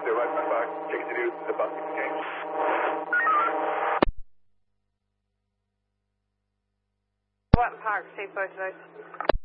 right back. Take it to the bus exchange. What Park, safe both of those.